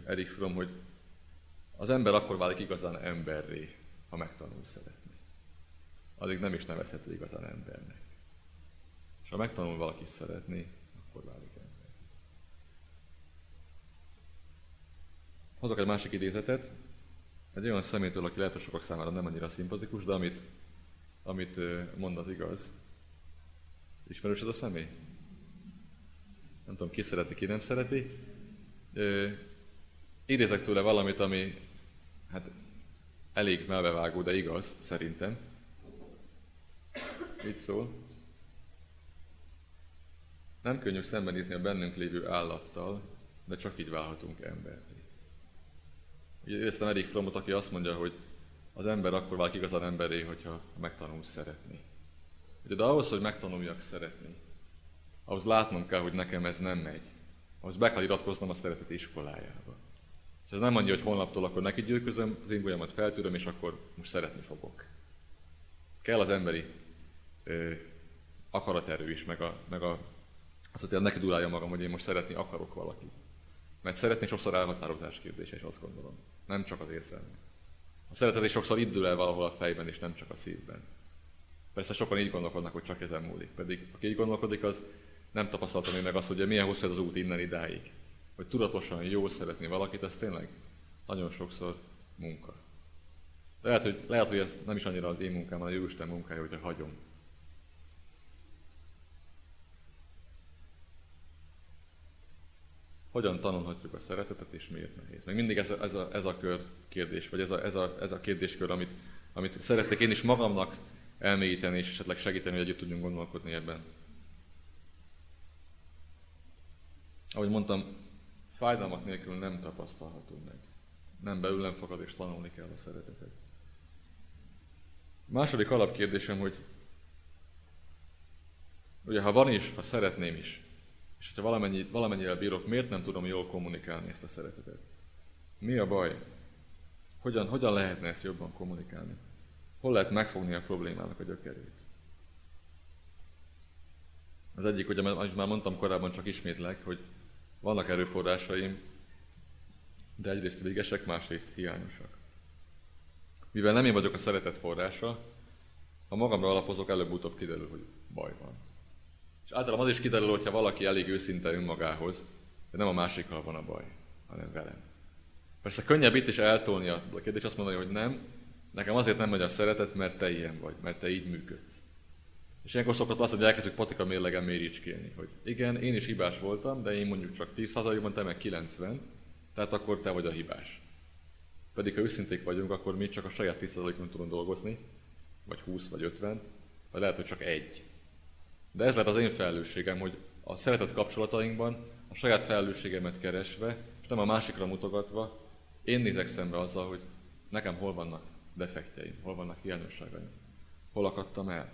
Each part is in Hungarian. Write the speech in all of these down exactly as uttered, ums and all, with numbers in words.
Erich Fromm, hogy az ember akkor válik igazán emberré, ha megtanul szeretni. Addig nem is nevezhető igazán embernek. És ha megtanul valaki szeretni, akkor válik ember. Hozok egy másik idézetet, egy olyan személytől, aki lehet, hogy sokak számára nem annyira szimpatikus, de amit, amit mond, az igaz. Ismerős ez a személy? Nem tudom, ki szereti, ki nem szereti. Ö, idézek tőle valamit, ami hát elég melbevágó, de igaz, szerintem. Így szól. Nem könnyű szembenézni a bennünk lévő állattal, de csak így válhatunk emberré. Ugye idéztem Erich Frommot, aki azt mondja, hogy az ember akkor válik igazán emberré, hogyha megtanul szeretni. Ugye, de ahhoz, hogy megtanuljak szeretni, ahhoz látnom kell, hogy nekem ez nem megy. Ahhoz be kell iratkoznom a szeretet iskolájába. És ez nem annyi, hogy holnaptól akkor neki győzködöm, az én bolyamat feltűröm, és akkor most szeretni fogok. Kell az emberi ö, akaraterő is, meg, a, meg a, az, hogy neki dulálja magam, hogy én most szeretni akarok valakit. Mert szeretni sokszor elhatározás kérdése, és azt gondolom. Nem csak az érzelmek. A szeretet is sokszor itt dől el valahol a fejben, és nem csak a szívben. Persze sokan így gondolkodnak, hogy csak ezen múlik. Pedig aki így gondolkodik, az nem tapasztalta még meg azt, hogy milyen hosszú ez az út innen idáig. Hogy tudatosan jól szeretni valakit, ez tényleg nagyon sokszor munka. De lehet, hogy, lehet, hogy ez nem is annyira az én munkám, hanem a Jóisten munkája, hogyha hagyom. Hogyan tanulhatjuk a szeretetet, és miért nehéz? Meg mindig ez a, ez a, ez a kör kérdés, vagy ez a, ez a, ez a kérdéskör, amit, amit szeretnék én is magamnak elmélyíteni, és esetleg segíteni, hogy együtt tudjunk gondolkodni ebben. Ahogy mondtam, fájdalmak nélkül nem tapasztalható meg. Nem belőlem fakad, és tanulni kell a szeretetet. A második alapkérdésem, hogy ugye ha van is, ha szeretném is, és ha valamennyi, valamennyire bírok, miért nem tudom jól kommunikálni ezt a szeretetet? Mi a baj? Hogyan, hogyan lehetne ezt jobban kommunikálni? Hol lehet megfogni a problémának a gyökerét? Az egyik, ugye már mondtam korábban, csak ismétlek, hogy vannak erőforrásaim, de egyrészt végesek, másrészt hiányosak. Mivel nem én vagyok a szeretet forrása, ha magamra alapozok, előbb-utóbb kiderül, hogy baj van. És általában az is kiderül, hogyha valaki elég őszinte önmagához, de nem a másikkal van a baj, hanem velem. Persze könnyebb itt is eltolni a kérdést, azt mondani, hogy nem, nekem azért nem megy a szeretet, mert te ilyen vagy, mert te így működsz. És ilyenkor szokott azt, hogy elkezdjük patika mérlegen méricskélni, hogy igen, én is hibás voltam, de én mondjuk csak tíz százalékban, te meg kilencven, tehát akkor te vagy a hibás. Pedig ha őszinték vagyunk, akkor mi csak a saját tíz százalékon tudunk dolgozni, vagy húsz, vagy ötven, vagy lehet, hogy csak egy. De ez lehet az én felelősségem, hogy a szeretet kapcsolatainkban a saját felelősségemet keresve, és nem a másikra mutogatva, én nézek szembe azzal, hogy nekem hol vannak defektjeim, hol vannak hiányosságaim, hol akadtam el.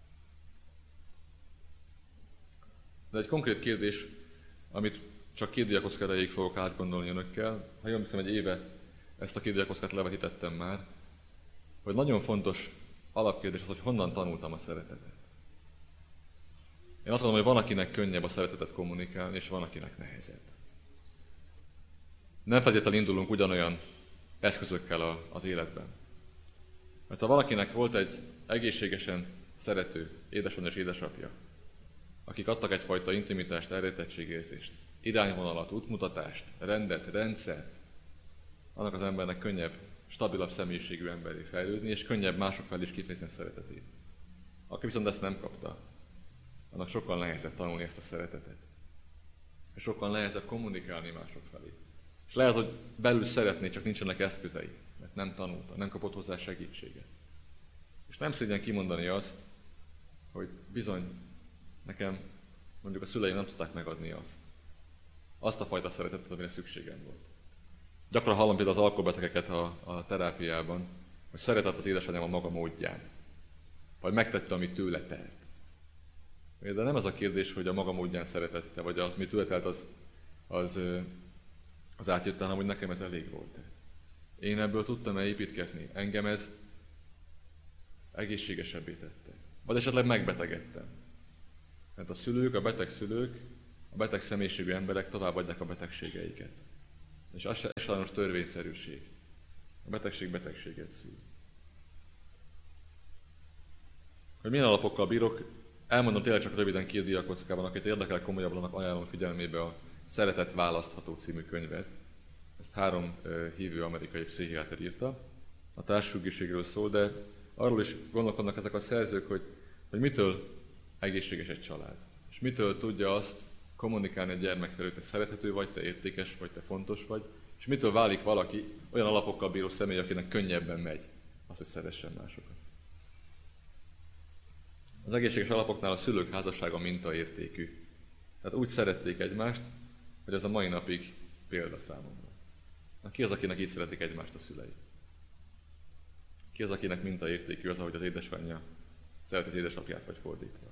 De egy konkrét kérdés, amit csak két diakoszka erejéig fogok átgondolni önökkel, ha jól hiszem, egy éve ezt a két diakoszkát levetítettem már, hogy nagyon fontos alapkérdés az, hogy honnan tanultam a szeretetet. Én azt gondolom, hogy van, akinek könnyebb a szeretetet kommunikálni, és van, akinek nehezebb. Nem feltétlenül indulunk ugyanolyan eszközökkel az életben. Mert ha valakinek volt egy egészségesen szerető édesanyja és édesapja, akik adtak egyfajta intimitást, elrejtettségérzést, irányvonalat, útmutatást, rendet, rendszert, annak az embernek könnyebb, stabilabb személyiségű emberé fejlődni, és könnyebb mások felé is kifejezni a szeretetét. Aki viszont ezt nem kapta, annak sokkal nehezebb tanulni ezt a szeretetet. És sokkal nehezebb kommunikálni mások felé. És lehet, hogy belül szeretné, csak nincsenek eszközei, mert nem tanulta, nem kapott hozzá segítséget. És nem szégyen kimondani azt, hogy bizony, nekem mondjuk a szüleim nem tudták megadni azt. Azt a fajta szeretetet, amire szükségem volt. Gyakran hallom például az alkoholbetegeket a, a terápiában, hogy szeretett az édesanyám a maga módján. Vagy megtette, amit tőle telt. De nem az a kérdés, hogy a maga módján szeretette, vagy amit tőle telt, az, az, az átjött, hanem hogy nekem ez elég volt. Én ebből tudtam-e építkezni? Engem ez egészségesebbé tette. Vagy esetleg megbetegedtem. Mert a szülők, a beteg szülők, a beteg személyiségű emberek továbbadják a betegségeiket. És az se sajnos törvényszerűség. A betegség betegséget szül. Hogy milyen alapokkal bírok, elmondom tényleg csak röviden két diakockában, akit érdekel komolyabban, annak ajánlom figyelmébe a Szeretet választható című könyvet. Ezt három hívő amerikai pszichiáter írta. A társfüggőségről szól, de arról is gondolkodnak ezek a szerzők, hogy, hogy mitől egészséges egy család. És mitől tudja azt kommunikálni a gyermek felé, hogy te szerethető vagy, te értékes vagy, te fontos vagy, és mitől válik valaki olyan alapokkal bíró személy, akinek könnyebben megy az, hogy szeressen másokat. Az egészséges alapoknál a szülők házassága mintaértékű. Tehát úgy szerették egymást, hogy ez a mai napig példa számomra. Na, ki az, akinek így szeretik egymást a szülei? Ki az, akinek mintaértékű az, ahogy az édesanyja szereti az édesapját, vagy fordítva?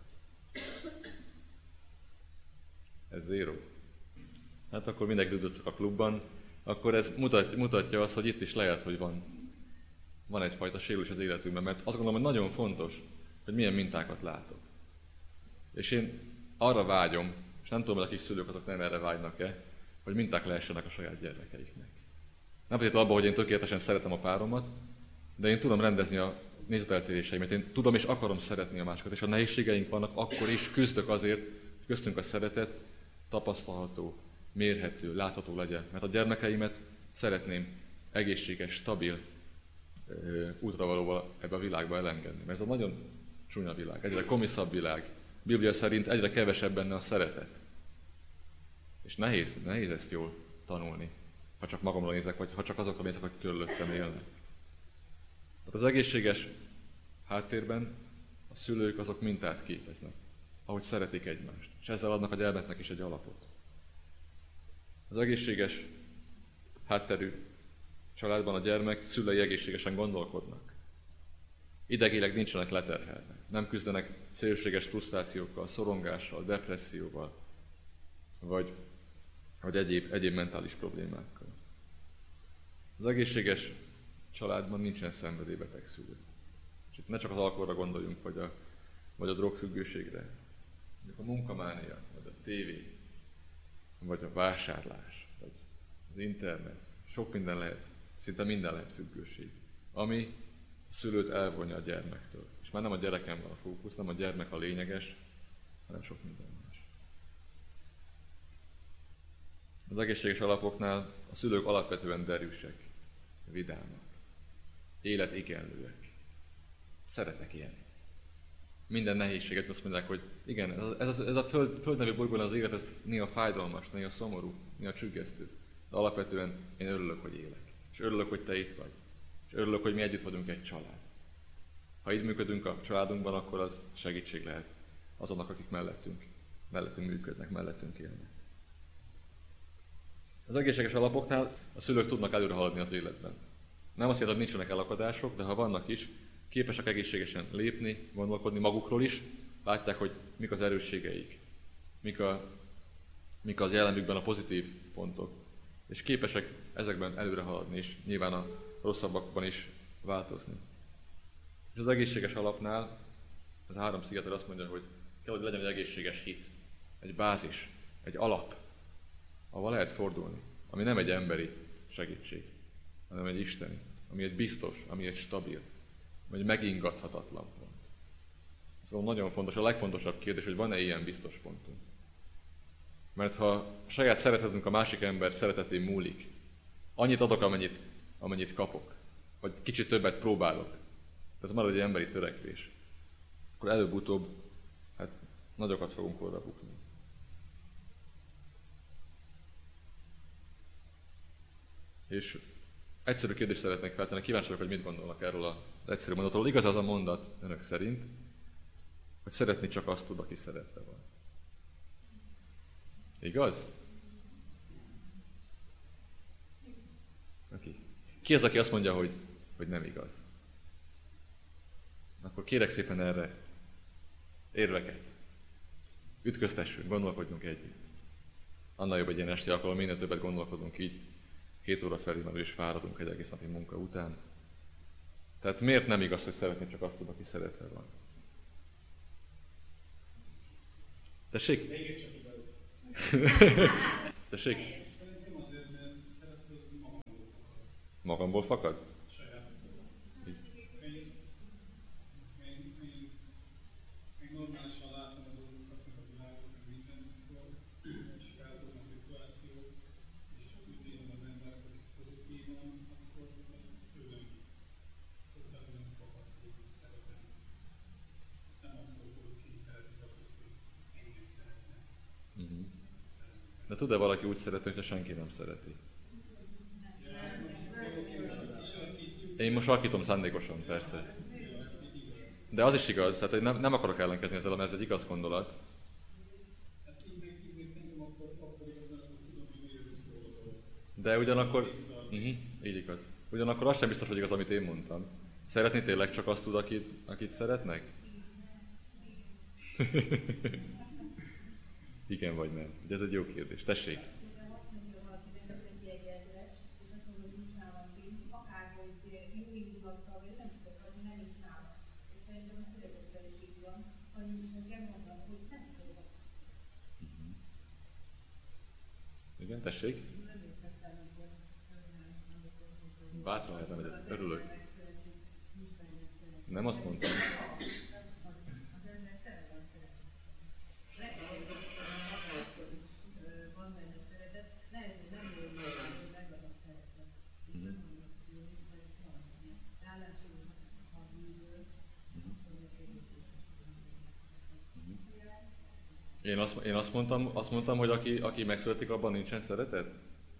Ez zéró. Hát akkor mindenki üdvözlök a klubban, akkor ez mutat, mutatja azt, hogy itt is lehet, hogy van, van egyfajta sérülés az életünkben, mert azt gondolom, hogy nagyon fontos, hogy milyen mintákat látok. És én arra vágyom, és nem tudom, hogy akik szülők azok nem erre vágynak-e, hogy minták lehessenek a saját gyermekeiknek. Nem pedig abban, hogy én tökéletesen szeretem a páromat, de én tudom rendezni a nézeteltéréseimet, én tudom és akarom szeretni a másikat, és ha nehézségeink vannak, akkor is küzdök azért, hogy köztünk a szeretet tapasztalható, mérhető, látható legyen. Mert a gyermekeimet szeretném egészséges, stabil útravalóval ebbe a világba elengedni. Mert ez a nagyon csúnya világ, egyre komiszabb világ. A Biblia szerint egyre kevesebb benne a szeretet. És nehéz, nehéz ezt jól tanulni, ha csak magamra nézek, vagy ha csak azokra nézek, akik körülöttem élnek. Tehát az egészséges háttérben a szülők azok mintát képeznek, ahogy szeretik egymást, és ezzel adnak a gyermeknek is egy alapot. Az egészséges hátterű családban a gyermek szülei egészségesen gondolkodnak. Idegileg nincsenek leterhelve, nem küzdenek szélsőséges frusztrációkkal, szorongással, depresszióval, vagy, vagy egyéb, egyéb mentális problémákkal. Az egészséges családban nincsen szenvedélybeteg szülő. És itt ne csak az alkoholra gondoljunk, vagy a, vagy a drogfüggőségre, vagy a munkamánia, vagy a tévé, vagy a vásárlás, vagy az internet. Sok minden lehet, szinte minden lehet függőség, ami a szülőt elvonja a gyermektől. És már nem a gyereken van a fókusz, nem a gyermek a lényeges, hanem sok minden más. Az egészséges alapoknál a szülők alapvetően derűsek, vidámak, életigenlőek. Szeretek ilyen. Minden nehézséget azt mondják, hogy igen, ez a, ez a, ez a föld, föld nevű bolygón az élet, ez néha fájdalmas, néha szomorú, néha csüggesztő. De alapvetően én örülök, hogy élek. És örülök, hogy te itt vagy. És örülök, hogy mi együtt vagyunk egy család. Ha így működünk a családunkban, akkor az segítség lehet azonnak, akik mellettünk, mellettünk működnek, mellettünk élnek. Az egészséges alapoknál a szülők tudnak előre haladni az életben. Nem azt jelenti, hogy nincsenek elakadások, de ha vannak is, képesek egészségesen lépni, gondolkodni magukról is, látják, hogy mik az erősségeik, mik, a, mik az jellemükben a pozitív pontok, és képesek ezekben előre haladni, és nyilván a rosszabbakban is változni. És az egészséges alapnál az három pszichiáter azt mondja, hogy kell, hogy legyen egy egészséges hit, egy bázis, egy alap, ahol lehet fordulni, ami nem egy emberi segítség, hanem egy isteni, ami egy biztos, ami egy stabil, ami egy megingathatatlan pont. Szóval nagyon fontos, a legfontosabb kérdés, hogy van-e ilyen biztos pontunk. Mert ha a saját szeretetünk a másik ember szeretetén múlik, annyit adok, amennyit, amennyit kapok, vagy kicsit többet próbálok, ez marad egy emberi törekvés, akkor előbb-utóbb hát nagyokat fogunk orra bukni. És egyszerű kérdést szeretnék feltenni, kíváncsi vagyok, hogy mit gondolnak erről az egyszerű mondatról. Igaz az a mondat önök szerint, hogy szeretni csak azt tud, aki szeretve van. Igaz? Aki. Ki az, aki azt mondja, hogy, hogy nem igaz? Akkor kérek szépen erre érveket. Ütköztessünk, gondolkodjunk együtt. Annál jobb egy ilyen esti alkalom, minél többet gondolkodunk így, hét óra felé már is fáradunk egy egész napi munka után. Tehát miért nem igaz, hogy szeretni csak azt tud, aki szeretve van? Tessék? Tessék? Szerintem azért, mert szeretni Magamból fakad? De tud-e valaki úgy szeretni, hogyha senki nem szereti? Én most sarkítom szándékosan, persze. De az is igaz, tehát nem, nem akarok ellenkezni ezzel, mert ez egy igaz gondolat. De ugyanakkor... Uh-huh, így igaz. Ugyanakkor az sem biztos, hogy igaz, amit én mondtam. Szeretni tényleg csak azt tud, akit, akit szeretnek? Igen vagy nem. De ez egy jó kérdés. Tessék! Igen, tessék? Bátran lehet, nem örülök. Nem azt mondtam. Én azt, én azt mondtam, azt mondtam, hogy aki, aki megszületik, abban nincsen szeretet?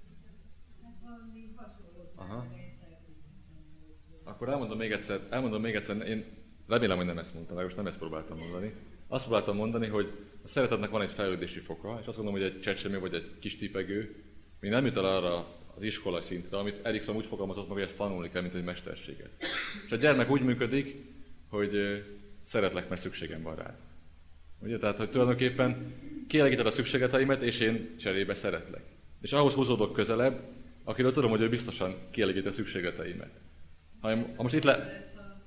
Aha. Akkor elmondom még egyszer, elmondom még egyszer, én remélem, hogy nem ezt mondtam, mert most nem ezt próbáltam mondani. Azt próbáltam mondani, hogy a szeretetnek van egy fejlődési foka, és azt gondolom, hogy egy csecsemő vagy egy kis tipegő még nem jut el arra az iskolai szintre, amit Erich Fromm úgy fogalmazott meg, hogy ezt tanulni kell, mint egy mesterséget. És a gyermek úgy működik, hogy szeretlek, mert szükségem van rád. Ugye? Tehát, hogy tulajdonképpen kielégíted a szükségleteimet, és én cserébe szeretlek. És ahhoz húzódok közelebb, akiről tudom, hogy ő biztosan kielégíti a szükségleteimet. Ha, ha most itt le...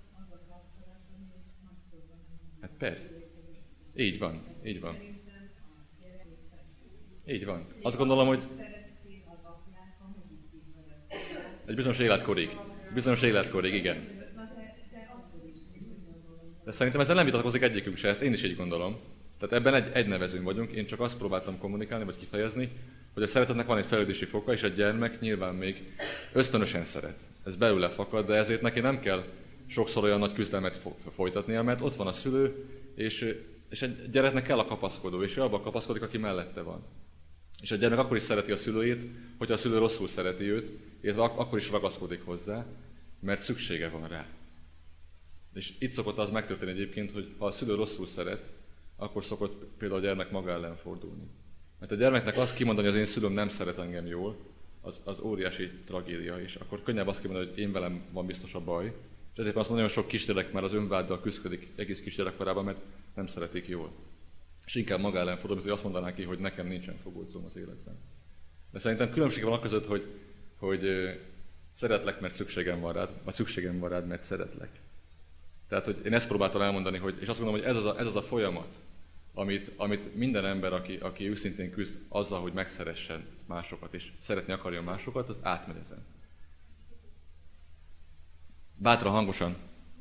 Hát persze. Így van, így van. Így van. Azt gondolom, hogy egy bizonyos életkorig. Bizonyos életkorig, igen. De szerintem ezzel nem vitatkozik egyikünk se, ezt én is így gondolom. Tehát ebben egy, egy nevezőn vagyunk, én csak azt próbáltam kommunikálni, vagy kifejezni, hogy a szeretetnek van egy fejlődési foka, és a gyermek nyilván még ösztönösen szeret. Ez belőle fakad, de ezért neki nem kell sokszor olyan nagy küzdelmet folytatnia, mert ott van a szülő, és, és egy gyereknek kell a kapaszkodó, és ő abban kapaszkodik, aki mellette van. És a gyermek akkor is szereti a szülőjét, hogyha a szülő rosszul szereti őt, illetve ak- akkor is ragaszkodik hozzá, mert szüksége van rá. És itt szokott az megtörténni egyébként, hogy ha a szülő rosszul szeret, akkor szokott például a gyermek maga ellen fordulni. Mert a gyermeknek azt kimondani, hogy az én szülőm nem szeret engem jól, az, az óriási tragédia, és akkor könnyebb azt kimondani, hogy én velem van biztos a baj. És ezért azt nagyon sok kisgyerek már az önváddal küszködik egész kisgyerekkorában, mert nem szeretik jól. És inkább maga ellen fordul, hogy azt mondaná ki, hogy nekem nincsen fogolcóm az életben. De szerintem különbség van között, hogy, hogy szeretlek, mert szükségem van rád, vagy szükségem van rád, mert szeretlek. Tehát, hogy én ezt próbáltam elmondani, hogy, és azt gondolom, hogy ez az a, ez az a folyamat, amit, amit minden ember, aki, aki őszintén küzd azzal, hogy megszeressen másokat, és szeretni akarja másokat, az átmegy ezen. Bátran, hangosan.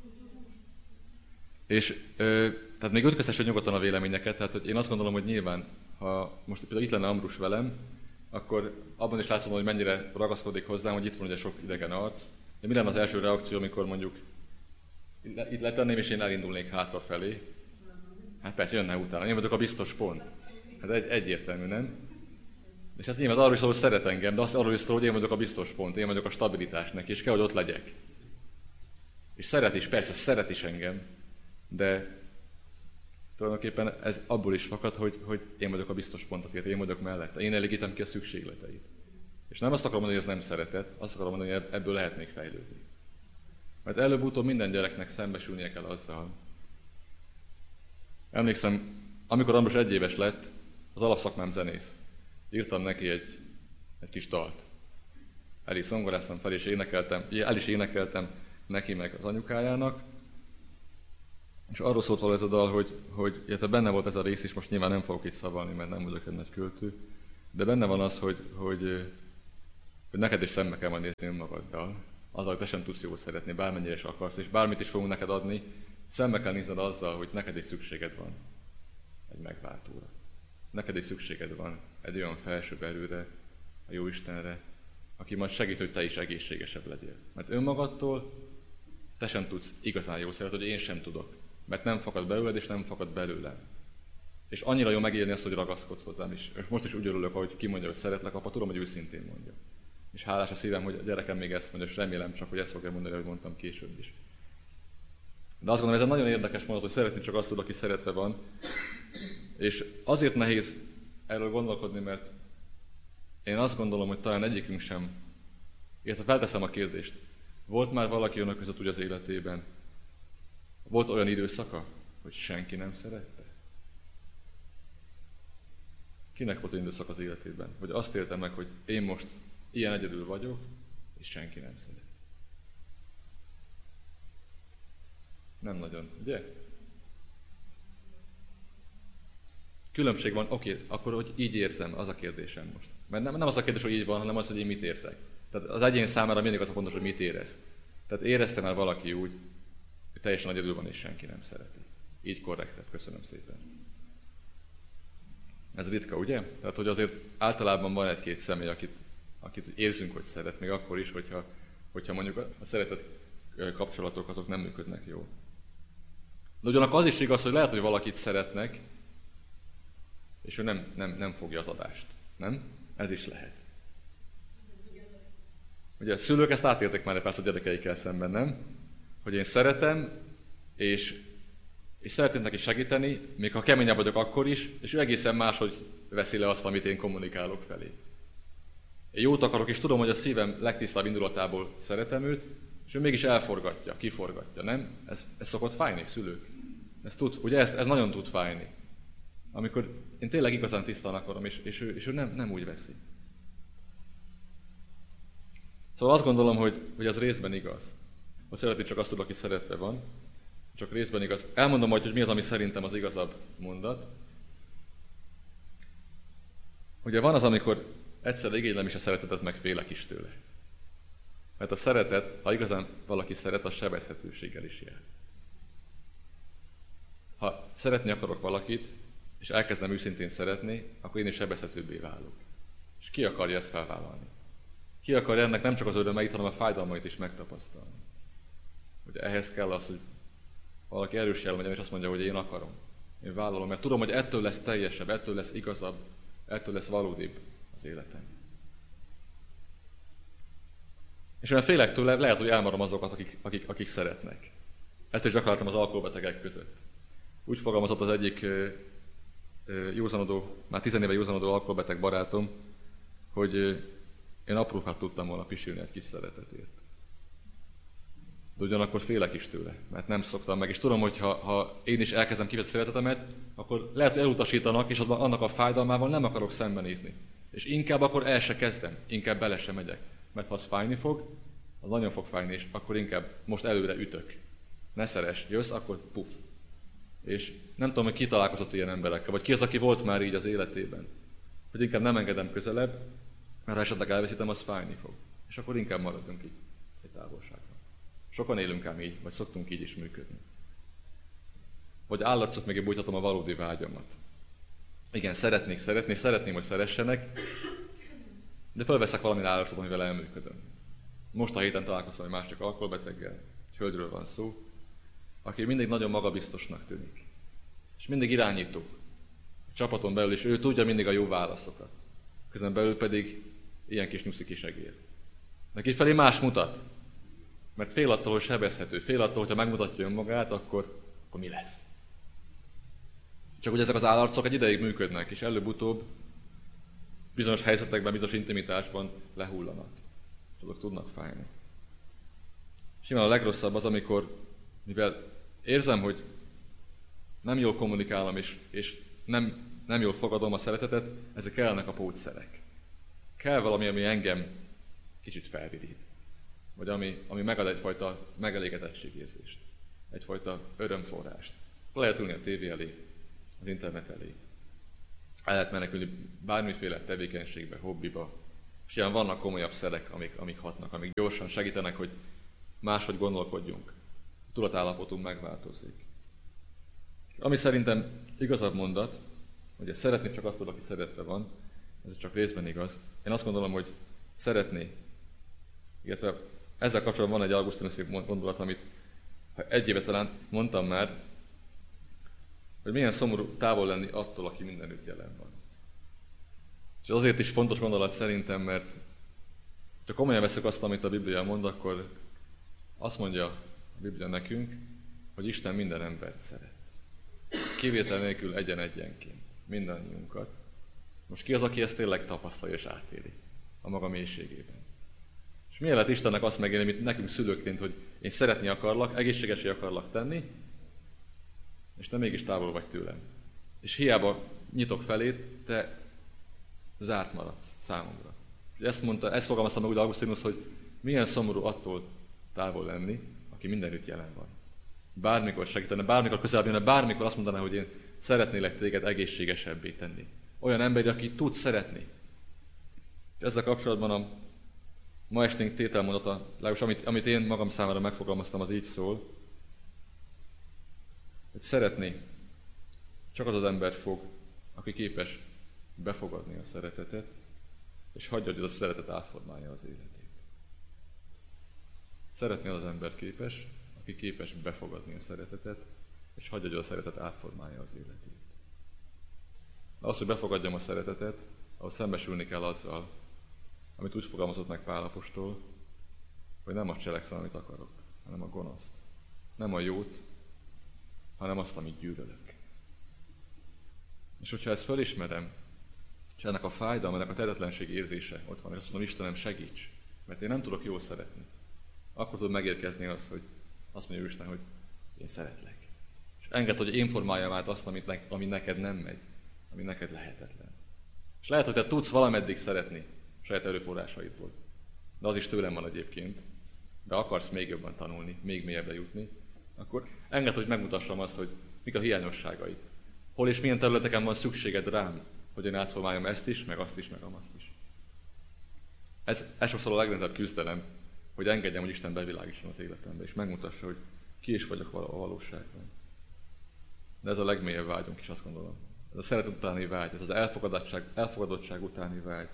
És ö, tehát még ütköztessük nyugodtan a véleményeket, tehát hogy én azt gondolom, hogy nyilván, ha most például itt lenne Ambrus velem, akkor abban is látszom, hogy mennyire ragaszkodik hozzám, hogy itt van ugye sok idegen arc. De mi lenne az első reakció, amikor mondjuk itt letenném, és én elindulnék hátrafelé? Hát persze, jönne utána. Én vagyok a biztos pont. Hát egy, egyértelmű, nem? És ez nyilván arról is szól, hogy szeret engem, de azt arról is szól, hogy én vagyok a biztos pont, én vagyok a stabilitás neki, és kell, hogy ott legyek. És szeret is, persze, szeret is engem, de tulajdonképpen ez abból is fakad, hogy, hogy én vagyok a biztos pont azért, én vagyok mellette, én elégítem ki a szükségleteit. És nem azt akarom mondani, hogy ez nem szeretet, azt akarom mondani, hogy ebből lehet még fejlődni. Mert előbb-utóbb minden gyereknek szembesülnie kell azzal. Emlékszem, amikor Ambrus egyéves lett, az alapszakmám zenész. Írtam neki egy, egy kis dalt. El is zongoráztam fel, és énekeltem, el is énekeltem neki meg az anyukájának. És arról szólt való ez a dal, hogy, hogy illetve benne volt ez a rész is, most nyilván nem fogok itt szavalni, mert nem vagyok egy nagy költő, de benne van az, hogy, hogy hogy neked is szembe kell majd nézni önmagaddal, azzal, hogy te sem tudsz jól szeretni, bármennyire is akarsz, és bármit is fogunk neked adni, szembe kell nézned azzal, hogy neked is szükséged van egy megváltóra. Neked is szükséged van egy olyan felsőbb erőre, a Jóistenre, aki majd segít, hogy te is egészségesebb legyél. Mert önmagadtól te sem tudsz igazán jól szeretni, hogy én sem tudok. Mert nem fakad belőled, és nem fakad belőlem. És annyira jó megélni azt, hogy ragaszkodsz hozzám is. És most is úgy örülök, ahogy kimondja, hogy szeretlek, apa, tudom, hogy őszintén mondja. És hálás a szívem, hogy a gyerekem még ezt mondja, és remélem csak, hogy ezt fogja mondani, ahogy mondtam később is. De azt gondolom, ez egy nagyon érdekes mondat, hogy szeretni csak azt tud, aki szeretve van. És azért nehéz erről gondolkodni, mert én azt gondolom, hogy talán egyikünk sem, illetve felteszem a kérdést, volt már valaki önök között úgy az életében, volt olyan időszaka, hogy senki nem szerette? Kinek volt olyan időszak az életében, hogy azt éltem meg, hogy én most ilyen egyedül vagyok, és senki nem szeret? Nem nagyon, ugye? Különbség van, oké, okay, akkor hogy így érzem, az a kérdésem most. Mert nem, nem az a kérdés, hogy így van, hanem az, hogy én mit érzek. Tehát az egyén számára mindig az a fontos, hogy mit érez. Tehát érezte már valaki úgy, hogy teljesen egyedül van és senki nem szereti. Így korrektebb, köszönöm szépen. Ez ritka, ugye? Tehát, hogy azért általában van egy-két személy, akit, akit érzünk, hogy szeret, még akkor is, hogyha, hogyha mondjuk a szeretett kapcsolatok azok nem működnek jól. De ugyanakkor az is igaz, hogy lehet, hogy valakit szeretnek, és ő nem, nem, nem fogja az adást. Nem? Ez is lehet. Ugye a szülők ezt átéltek már egy párszor a gyerekeikkel szemben, nem? Hogy én szeretem, és, és szeretném neki segíteni, még ha keményebb vagyok akkor is, és ő egészen máshogy veszi le azt, amit én kommunikálok felé. Én jót akarok, és tudom, hogy a szívem legtisztább indulatából szeretem őt, és ő mégis elforgatja, kiforgatja, nem? Ez, ez szokott fájni, szülők. Ez, tud, ugye ez, ez nagyon tud fájni. Amikor én tényleg igazán tisztán akarom, és, és ő, és ő nem, nem úgy veszi. Szóval azt gondolom, hogy, hogy az részben igaz. Hogy szeretni csak azt tud, aki szeretve van. Csak részben igaz. Elmondom majd, hogy mi az, ami szerintem az igazabb mondat. Ugye van az, amikor egyszer igénylem is a szeretetet, meg félek is tőle. Mert a szeretet, ha igazán valaki szeret, az sebezhetőséggel is jár. Ha szeretni akarok valakit, és elkezdem őszintén szeretni, akkor én is sebezhetőbbé válok. És ki akarja ezt felvállalni? Ki akarja ennek nem csak az örömeit, hanem a fájdalmait is megtapasztalni? Ugye ehhez kell az, hogy valaki erős jel legyen, és azt mondja, hogy én akarom. Én vállalom, mert tudom, hogy ettől lesz teljesebb, ettől lesz igazabb, ettől lesz valódibb az életem. És olyan félek tőle, lehet, hogy elmarom azokat, akik, akik, akik szeretnek. Ezt is gyakorlatilag az alkoholbetegek között. Úgy fogalmazott az egyik józanodó, már tizenéve józanodó alkoholbeteg barátom, hogy én aprófát tudtam volna pisilni egy kis szeretetért. De ugyanakkor félek is tőle, mert nem szoktam meg. És tudom, hogy ha, ha én is elkezdem kivetni szeretetemet, akkor lehet, hogy elutasítanak, és az, annak a fájdalmával nem akarok szembenézni. És inkább akkor el se kezdem, inkább bele se megyek. Mert ha az fájni fog, az nagyon fog fájni, és akkor inkább most előre ütök. Ne szeress, jössz, akkor puf. És nem tudom, hogy ki találkozott ilyen emberekkel, vagy ki az, aki volt már így az életében. Hogy inkább nem engedem közelebb, mert ha esetleg elveszítem, az fájni fog. És akkor inkább maradunk így egy távolságban. Sokan élünk ám így, vagy szoktunk így is működni. Vagy állatszok meg én bújtatom a valódi vágyamat. Igen, szeretnék szeretni, és szeretném, hogy szeressenek, de felveszek valamilyen állatszot, amivel elműködöm. Most a héten találkoztam egy másik alkoholbeteggel, egy hölgyről van szó, aki mindig nagyon magabiztosnak tűnik. És mindig irányító. A csapaton belül, és ő tudja mindig a jó válaszokat. Közben belül pedig ilyen kis nyuszi kis egér. Neki felé más mutat. Mert fél attól, hogy sebezhető. Fél attól, hogyha megmutatja önmagát, akkor, akkor mi lesz? Csak hogy ezek az állarcok egy ideig működnek, és előbb-utóbb bizonyos helyzetekben, bizonyos intimitásban lehullanak. És azok tudnak fájni. Simán a legrosszabb az, amikor, mivel érzem, hogy nem jól kommunikálom, és, és nem, nem jól fogadom a szeretetet, ezek kellenek a pótszerek. Kell valami, ami engem kicsit felvidít. Vagy ami, ami megad egyfajta megelégedettségérzést. Egyfajta örömforrást. Lehet ülni a tévé elé, az internet elé. El lehet menekülni bármiféle tevékenységbe, hobbiba, És ilyen vannak komolyabb szerek, amik, amik hatnak, amik gyorsan segítenek, hogy máshogy gondolkodjunk. A tudatállapotunk megváltozik. Ami szerintem igazabb mondat, hogy szeretni csak azt tud, aki szeretve van, ez csak részben igaz. Én azt gondolom, hogy szeretni, illetve ezzel kapcsolatban van egy augusztinuszi gondolat, amit ha egy éve talán mondtam már, hogy milyen szomorú távol lenni attól, aki mindenütt jelen van. És azért is fontos gondolat szerintem, mert ha komolyan veszük azt, amit a Biblia mond, akkor azt mondja a Biblia nekünk, hogy Isten minden embert szeret. Kivétel nélkül egyen-egyenként. Mindannyiunkat. Most ki az, aki ezt tényleg tapasztalja és átéli a maga mélységében? És miért lehet Istennek azt megélni, mint nekünk szülőként, hogy én szeretni akarlak, egészségesé akarlak tenni, és te mégis távol vagy tőlem. És hiába nyitok felét, te zárt maradsz számomra. És ezt mondta, ezt fogalmazta meg úgy Augustinus, hogy milyen szomorú attól távol lenni, aki mindenütt jelen van. Bármikor segítene, bármikor közelebb jönne, bármikor azt mondaná, hogy én szeretnélek téged egészségesebbé tenni. Olyan ember, aki tud szeretni. És ezzel kapcsolatban a ma esténk tételmondata, legalábbis amit, amit én magam számára megfogalmaztam, az így szól, hogy szeretni csak az az ember fog, aki képes befogadni a szeretetet, és hagyja, hogy az a szeretet átformálja az életét. Szeretni az az ember képes, aki képes befogadni a szeretetet, és hagyja, hogy a szeretet átformálja az életét. De az, hogy befogadjam a szeretetet, ahhoz szembesülni kell azzal, amit úgy fogalmazott meg Pál apostol, hogy nem azt cselekszem, amit akarok, hanem a gonoszt. Nem a jót, hanem azt, amit gyűlölök. És hogyha ezt felismerem, és ennek a fájdalma, ennek a tehetetlenség érzése ott van, és azt mondom, Istenem, segíts, mert én nem tudok jól szeretni, akkor tud megérkezni az, hogy azt mondja Isten, hogy én szeretlek. És engedd, hogy én formáljam át azt, amit ne, ami neked nem megy, ami neked lehetetlen. És lehet, hogy te tudsz valameddig szeretni saját erőforrásaidból, de az is tőlem van egyébként, de akarsz még jobban tanulni, még mélyebbre jutni, akkor engedd, hogy megmutassam azt, hogy mik a hiányosságaid. Hol és milyen területeken van szükséged rám, hogy én átformáljam ezt is, meg azt is, meg azt is. Ez, ez sokszor a legnehezebb küzdelem, hogy engedjem, hogy Isten bevilágítson az életembe, és megmutassa, hogy ki is vagyok a valóságban. De ez a legmélyebb vágyunk is, azt gondolom. Ez a szeretet utáni vágy, ez az elfogadottság, elfogadottság utáni vágy.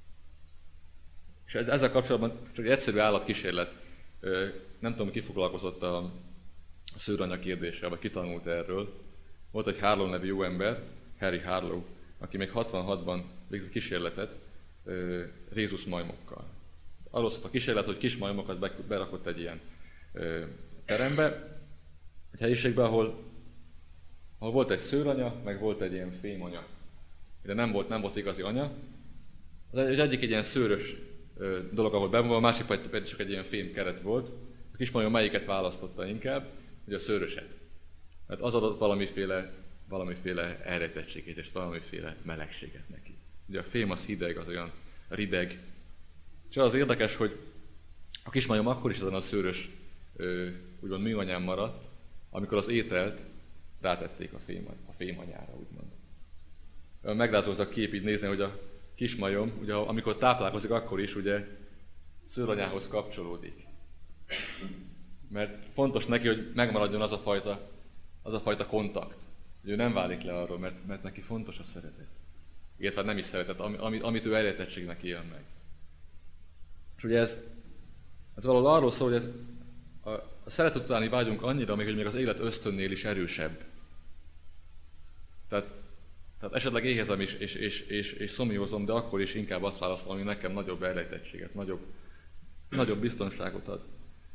És ezzel kapcsolatban csak egy egyszerű állatkísérlet, nem tudom, ki foglalkozott a szőranya kérdéssel, vagy kitanult erről. Volt egy Harlow nevű jó ember, Harry Harlow, aki még hatvanhatban végzett kísérletet rézus majmokkal. Arról szólt a kísérlet, hogy kis majmokat berakott egy ilyen terembe, egy helyiségbe, ahol, ahol volt egy szőranya, meg volt egy ilyen fémanya. De nem volt, nem volt igazi anya. Az egyik egy ilyen szőrös dolog, ahol benn van, a másik pedig csak egy ilyen fém keret volt. A kismajom melyiket választotta inkább, ugye a szőröset. Mert az adott valamiféle, valamiféle elrejtettségét és valamiféle melegséget neki. Ugye a fém az hideg, az olyan rideg. És az érdekes, hogy a kismajom akkor is ezen a szőrös úgymond műanyán maradt, amikor az ételt rátették a, fém, a fémanyára, úgymond. Megrázó az a kép így nézni, hogy a kismajom, ugye, amikor táplálkozik, akkor is ugye szőranyához kapcsolódik. Mert fontos neki, hogy megmaradjon az a fajta, az a fajta kontakt. Hogy ő nem válik le arról, mert, mert neki fontos a szeretet. Illetve nem is szeretet, amit, amit ő elértettségnek él meg. És ugye ez, ez valahol arról szól, hogy ez, a, a szeretet utáni vágyunk annyira, még, hogy még az élet ösztönnél is erősebb. Tehát, tehát esetleg éhezem is, és, és, és, és szomjózom, de akkor is inkább azt választom, ami nekem nagyobb elrejtettséget, nagyobb, nagyobb biztonságot ad.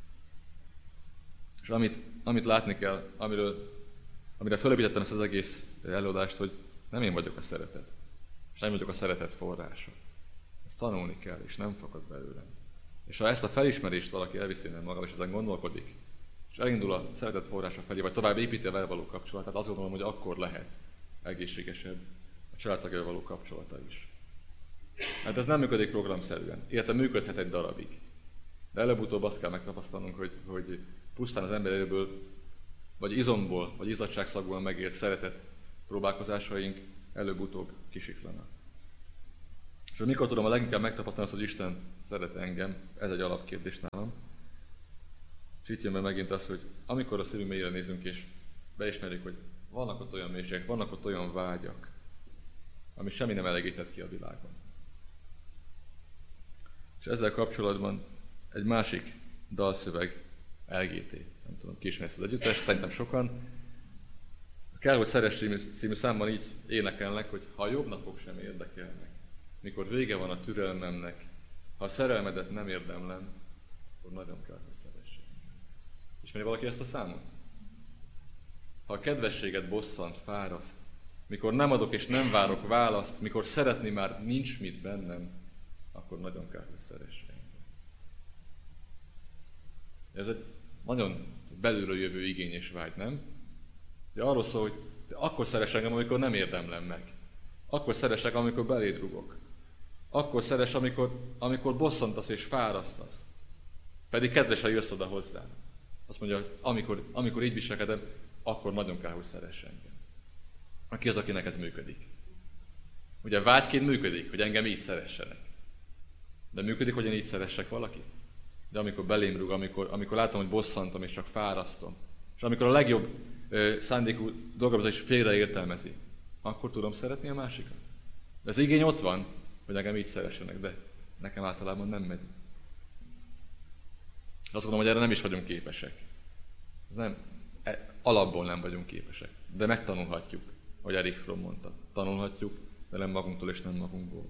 És amit, amit látni kell, amiről, amire felépítettem ezt az egész előadást, hogy nem én vagyok a szeretet, és nem vagyok a szeretet forrása. Ezt tanulni kell, és nem fakad belőlem. És ha ezt a felismerést valaki elviszi nem maga, és ezen gondolkodik, és elindul a szeretet forrása felé, vagy tovább építi a vele való kapcsolatát, azt gondolom, hogy akkor lehet egészségesebb a családtagjával való kapcsolata is. Hát ez nem működik programszerűen, illetve működhet egy darabig. De előbb-utóbb azt kell megtapasztalnunk, hogy, hogy pusztán az ember erőből, vagy izomból, vagy izzadságszagból megélt szeretet próbálkozásaink előbb-utóbb kisiklanak. És És mikor tudom a leginkább megtapasztalni azt, hogy Isten szeret engem, ez egy alapkérdés nálam. És itt jön be megint az, hogy amikor a szívünk mélyére nézünk, és beismerjük, hogy vannak ott olyan mélységek, vannak ott olyan vágyak, ami semmi nem elégíthet ki a világon. És ezzel kapcsolatban egy másik dalszöveg, el gé té, nem tudom, ki ismeri ezt az együttest, szerintem sokan. Kell, hogy szeress című számban így énekelnek, hogy ha a jobb napok sem érdekelnek, mikor vége van a türelmemnek, ha a szerelmedet nem érdemlem, akkor nagyon kell, hogy szeress. Ismeri valaki ezt a számot? Ha a kedvességet bosszant, fáraszt, mikor nem adok és nem várok választ, mikor szeretni már nincs mit bennem, akkor nagyon kell, hogy szeress engem. Ez egy nagyon belülről jövő igény és vágy, nem? De arról szól, hogy te akkor szeress engem, amikor nem érdemlem meg. Akkor szeresek, amikor beléd rugok. Akkor szeres, amikor, amikor bosszantasz és fárasztasz. Pedig kedvesen jössz oda hozzám. Azt mondja, hogy amikor, amikor így viselkedem, akkor nagyon kell, hogy szeress engem. Aki az, akinek ez működik? Ugye vágyként működik, hogy engem így szeressenek. De működik, hogy én így szeressek valakit? De amikor belém rúg, amikor, amikor látom, hogy bosszantom és csak fárasztom, és amikor a legjobb ö, szándékú dolgokat is félreértelmezi, akkor tudom szeretni a másikat. De az igény ott van, hogy engem így szeressenek, de nekem általában nem megy. Azt gondolom, hogy erre nem is vagyunk képesek. Nem, alapból nem vagyunk képesek, de megtanulhatjuk, ahogy Erich Fromm mondta. Tanulhatjuk, de nem magunktól és nem magunkból.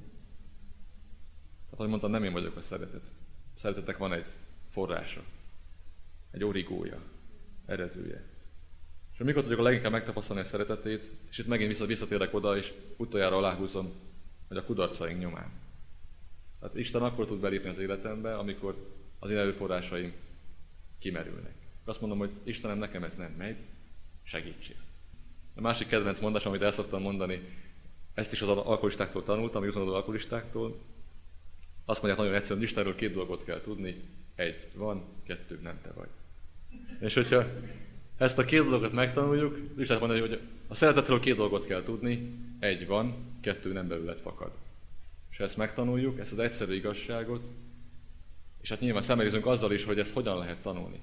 Hát, ahogy mondtam, nem én vagyok a szeretet. A szeretetnek van egy forrása, egy origója, eredője. És mikor tudjuk a leginkább megtapasztalni a szeretetét, és itt megint visszatérek oda, és utoljára aláhúzom, hogy a kudarcaink nyomán. Tehát Isten akkor tud belépni az életembe, amikor az én erőforrásaim kimerülnek. Azt mondom, hogy Istenem, nekem ez nem megy, segítsél. A másik kedvenc mondás, amit el szoktam mondani, ezt is az alkoholistáktól tanultam, jutandó alkoholistáktól. Azt mondják nagyon egyszerűen, hogy Istenről két dolgot kell tudni, egy van, kettő nem te vagy. És hogyha ezt a két dolgot megtanuljuk, Isten mondja, hogy a szeretetről két dolgot kell tudni, egy van, kettő nem belőled fakad. És ha ezt megtanuljuk, ezt az egyszerű igazságot, és hát nyilván szembenézünk azzal is, hogy ezt hogyan lehet tanulni.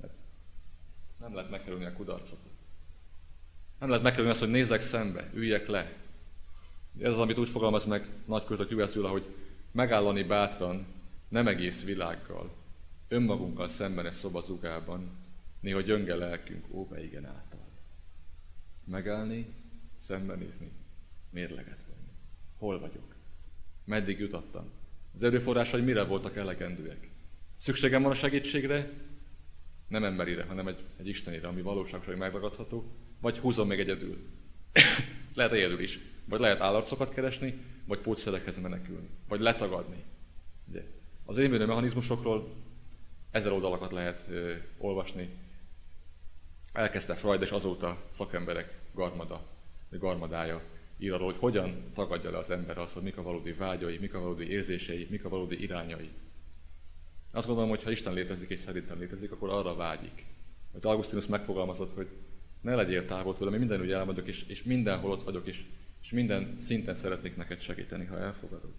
Nem lehet megkerülni a kudarcot. Nem lehet megkerülni azt, hogy nézzek szembe, üljek le. Ez az, amit úgy fogalmaz meg nagyköltő Juhász Gyula, hogy megállani bátran, nem egész világgal, önmagunkkal szemben egy szobazugában, néha gyönge lelkünk óveigen által. Megállni, szembenézni, mérleget venni. Hol vagyok? Meddig jutottam? Az erőforrásai mire voltak elegendőek? Szükségem van a segítségre? Nem emberire, hanem egy, egy istenire, ami valóságosan megragadható, vagy húzom még egyedül. Lehet egyedül is. Vagy lehet állarcokat keresni, vagy pótszerekhez menekülni. Vagy letagadni. Ugye? Az émérő mechanizmusokról ezer oldalakat lehet ö, olvasni. Elkezdte Freud, és azóta szakemberek garmada, garmadája ír arról, hogy hogyan tagadja le az ember azt, hogy mik a valódi vágyai, mik a valódi érzései, mik a valódi irányai. Azt gondolom, hogy ha Isten létezik és szerintem létezik, akkor arra vágyik. Hogy Augustinus megfogalmazott, hogy ne legyél távol tőlem, én mindenütt el vagyok, és, és mindenhol ott vagyok, és, és minden szinten szeretnék neked segíteni, ha elfogadod.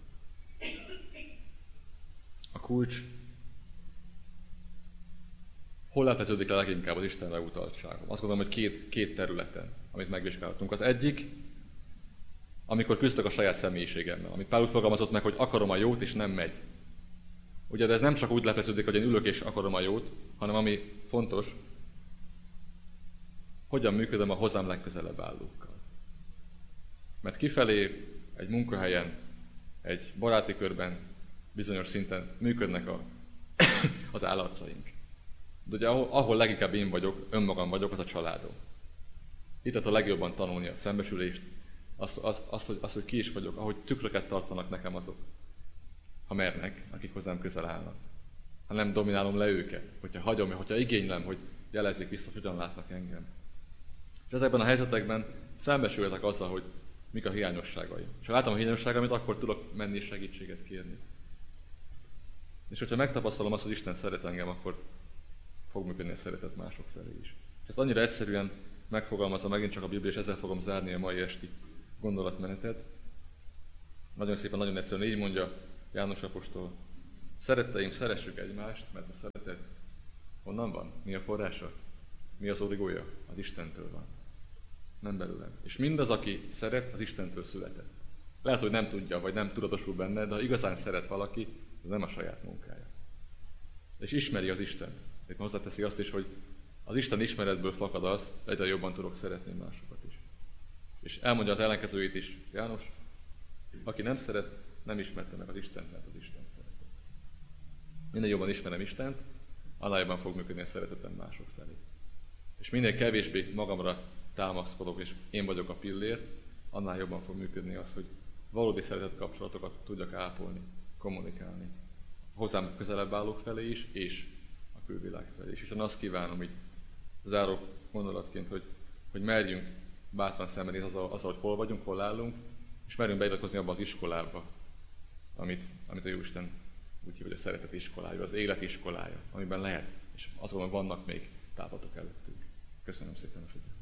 A kulcs hol lepeződik le leginkább az Istenre utaltságom? Azt gondolom, hogy két, két területen, amit megvizsgáltunk. Az egyik, amikor küzdök a saját személyiségemmel, amit Pál úgy fogalmazott meg, hogy akarom a jót, és nem megy. Ugye, de ez nem csak úgy lepeződik, hogy én ülök és akarom a jót, hanem ami fontos, hogyan működöm a hozzám legközelebb állókkal. Mert kifelé, egy munkahelyen, egy baráti körben bizonyos szinten működnek a, az állarcaink. De ugye ahol, ahol leginkább én vagyok, önmagam vagyok, az a családom. Itt lehet a legjobban tanulni a szembesülést, azt, azt, azt, hogy, azt, hogy ki is vagyok, ahogy tükröket tartanak nekem azok, ha mernek, akik hozzám közel állnak. Ha nem dominálom le őket, hogyha hagyom, hogyha igénylem, hogy jelezzék vissza, hogyan látnak engem. És ezekben a helyzetekben szembesülhetek azzal, hogy mik a hiányosságai. És ha látom a hiányosságaimat, akkor tudok menni és segítséget kérni. És hogyha megtapasztalom azt, hogy Isten szeret engem, akkor fog működni a szeretet mások felé is. Ezt annyira egyszerűen megfogalmazza megint csak a Biblia, és ezzel fogom zárni a mai esti gondolatmenetet, Nagyon szépen, nagyon egyszerűen így mondja János apostol: szeretteim, szeressük egymást, mert a szeretet honnan van? Mi a forrása? Mi az origója? Az Istentől van. Nem belőlem. És mindaz, aki szeret, az Istentől született. Lehet, hogy nem tudja, vagy nem tudatosul benne, de ha igazán szeret valaki, ez nem a saját munkája. És ismeri az Istent. Itt hozzáteszi azt is, hogy az Isten ismeretből fakad az, egyre jobban tudok szeretni másokat is. És elmondja az ellenkezőjét is János: aki nem szeret, nem ismerte meg az Istent, mert az Isten szeretett. Minél jobban ismerem Istent, annál jobban fog működni a szeretetem mások felé. És minél kevésbé magamra támaszkodok, és én vagyok a pillér, annál jobban fog működni az, hogy valódi szeretet kapcsolatokat tudjak ápolni, kommunikálni. Hozzám közelebb állók felé is, és a külvilág felé is. És én azt kívánom így záró gondolatként, hogy, hogy merjünk bátran szembenézni azzal, azzal, hogy hol vagyunk, hol állunk, és merjünk beiratkozni abba az iskolába, amit, amit a Jóisten úgy hívja, hogy a szeretet iskolája, az élet iskolája, amiben lehet, és azt gondolom, vannak még távatok előttünk. Köszönöm szépen a figyelmet.